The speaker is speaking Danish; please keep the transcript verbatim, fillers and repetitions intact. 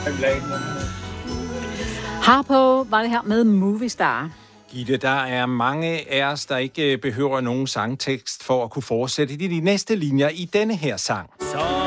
Harpo var det her med Movie Star. Gitte, der er mange af os, der ikke behøver nogen sangtekst for at kunne fortsætte i de næste linjer i denne her sang. Så